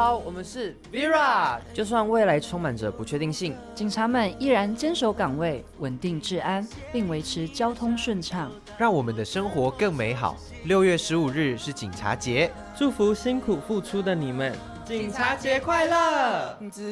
好，我们是 Vera。就算未来充满着不确定性， 警察们依然坚守岗位，稳定治安，并维持交通顺畅， 让我们的生活更美好。6月15日是警察节， 祝福辛苦付出的你们， 警察节快乐！